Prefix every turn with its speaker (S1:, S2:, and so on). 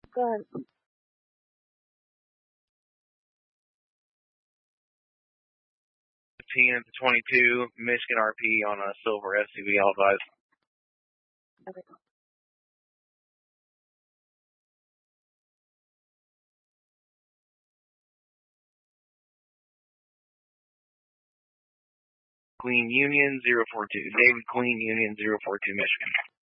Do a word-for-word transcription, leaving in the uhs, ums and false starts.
S1: Go ahead.
S2: fifteen at the twenty-two, Michigan R P on a silver S U V, all advised.
S1: Okay.
S2: Queen Union zero four two. David Queen Union zero four two, Michigan.